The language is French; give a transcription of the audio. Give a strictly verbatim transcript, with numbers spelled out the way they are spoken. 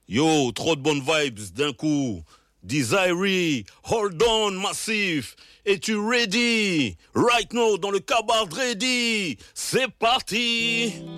Yo, trop de bonnes vibes d'un coup. Desiree, hold on, massif. Es-tu ready? Right now, dans le cabaret ready. C'est parti.